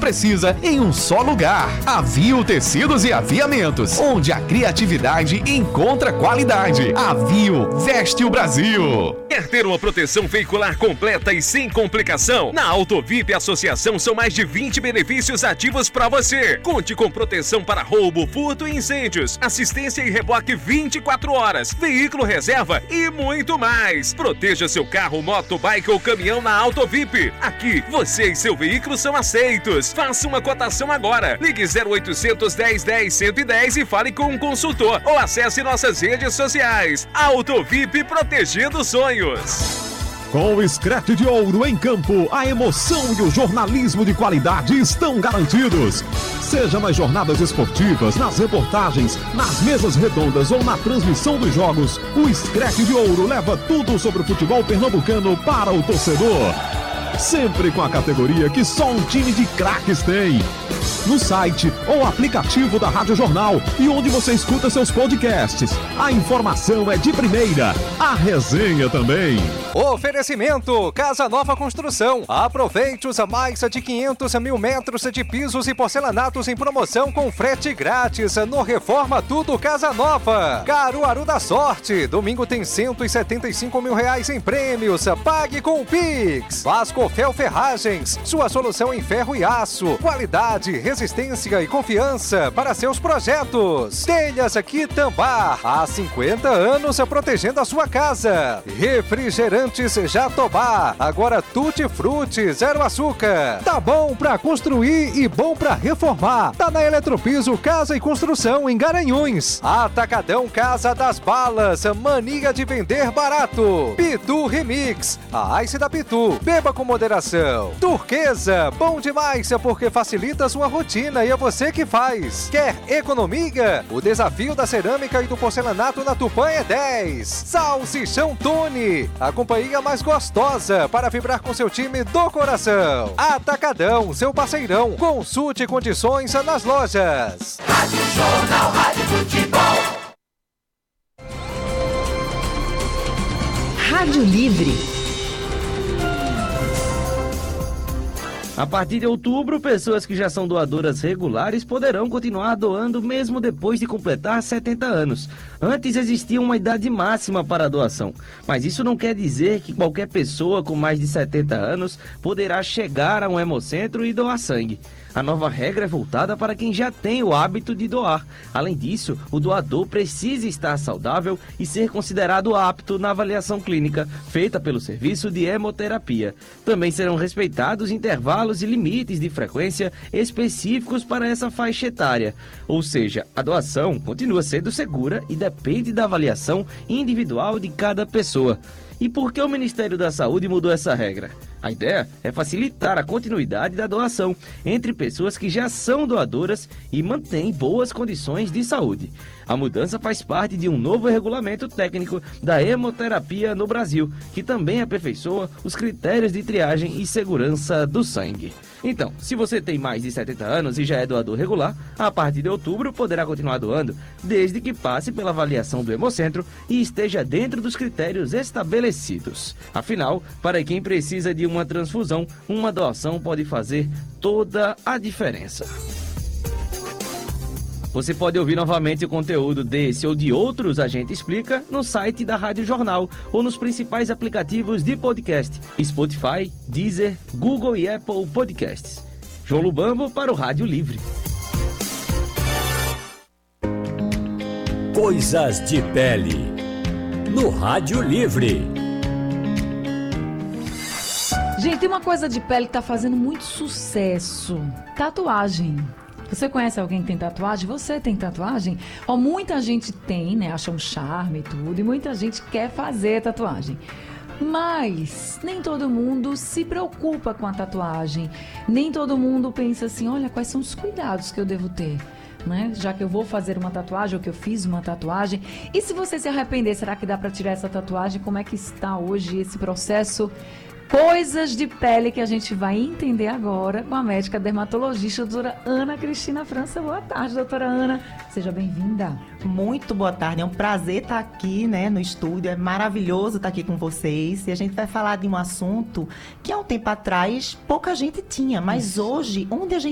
precisa em um só lugar. Avio Tecidos e Aviamentos, onde a criatividade encontra qualidade. Avio veste o Brasil. Quer ter uma proteção veicular completa e sem complicação? Na Autovip Associação são mais de 20 benefícios ativos para você. Conte com proteção para roubo, furto e incêndios, assistência e reboque 24 horas, veículo reserva e muito mais. Proteja seu carro, moto, bike ou caminhão na Autovip. Aqui, você e seu veículo são aceitos. Faça uma cotação agora. Ligue 0800 1010 110 e fale com um consultor ou acesse nossas redes sociais. Autovip, protegendo sonhos. Com o Scratch de Ouro em campo, a emoção e o jornalismo de qualidade estão garantidos. Seja nas jornadas esportivas, nas reportagens, nas mesas redondas ou na transmissão dos jogos, o Scratch de Ouro leva tudo sobre o futebol pernambucano para o torcedor. Sempre com a categoria que só um time de craques tem. No site ou aplicativo da Rádio Jornal e onde você escuta seus podcasts. A informação é de primeira, a resenha também. Oferecimento Casa Nova Construção. Aproveite os mais de 500 mil metros de pisos e porcelanatos em promoção com frete grátis no Reforma Tudo Casa Nova. Caruaru da Sorte. Domingo tem R$175 mil em prêmios. Pague com o Pix. Vascofel Ferragens. Sua solução em ferro e aço. Qualidade, resistência e confiança para seus projetos. Telhas Quitambá. Há 50 anos protegendo a sua casa. Refrigerante Jatobá, agora Tutti Frutti, zero açúcar. Tá bom pra construir e bom pra reformar. Tá na Eletropiso Casa e Construção em Garanhuns. Atacadão Casa das Balas, mania de vender barato. Pitu Remix, a Ice da Pitu, beba com moderação. Turquesa, bom demais porque facilita a sua rotina e é você que faz. Quer economia? O desafio da cerâmica e do porcelanato na Tupã é 10. Salsichão Tony, acompanha mais gostosa para vibrar com seu time do coração. Atacadão, seu parceirão. Consulte condições nas lojas. Rádio Jornal, Rádio Futebol. Rádio Livre. A partir de outubro, pessoas que já são doadoras regulares poderão continuar doando mesmo depois de completar 70 anos. Antes existia uma idade máxima para a doação, mas isso não quer dizer que qualquer pessoa com mais de 70 anos poderá chegar a um hemocentro e doar sangue. A nova regra é voltada para quem já tem o hábito de doar. Além disso, o doador precisa estar saudável e ser considerado apto na avaliação clínica feita pelo serviço de hemoterapia. Também serão respeitados intervalos e limites de frequência específicos para essa faixa etária. Ou seja, a doação continua sendo segura e depende da avaliação individual de cada pessoa. E por que o Ministério da Saúde mudou essa regra? A ideia é facilitar a continuidade da doação entre pessoas que já são doadoras e mantêm boas condições de saúde. A mudança faz parte de um novo regulamento técnico da hemoterapia no Brasil, que também aperfeiçoa os critérios de triagem e segurança do sangue. Então, se você tem mais de 70 anos e já é doador regular, a partir de outubro poderá continuar doando, desde que passe pela avaliação do Hemocentro e esteja dentro dos critérios estabelecidos. Afinal, para quem precisa de uma transfusão, uma doação pode fazer toda a diferença. Você pode ouvir novamente o conteúdo desse ou de outros A Gente Explica no site da Rádio Jornal ou nos principais aplicativos de podcast: Spotify, Deezer, Google e Apple Podcasts. João Lubambo para o Rádio Livre. Coisas de pele no Rádio Livre. Gente, tem uma coisa de pele que tá fazendo muito sucesso: tatuagem. Você conhece alguém que tem tatuagem? Você tem tatuagem? Muita gente tem, né? Acha um charme e tudo, e muita gente quer fazer tatuagem. Mas nem todo mundo se preocupa com a tatuagem. Nem todo mundo pensa assim, olha, quais são os cuidados que eu devo ter, né? Já que eu vou fazer uma tatuagem ou que eu fiz uma tatuagem. E se você se arrepender, será que dá para tirar essa tatuagem? Como é que está hoje esse processo? Coisas de pele que a gente vai entender agora com a médica dermatologista, a doutora Ana Cristina França. Boa tarde, doutora Ana. Seja bem-vinda. Muito boa tarde. É um prazer estar aqui, né, no estúdio. É maravilhoso estar aqui com vocês. E a gente vai falar de um assunto que há um tempo atrás pouca gente tinha. Mas hoje, onde a gente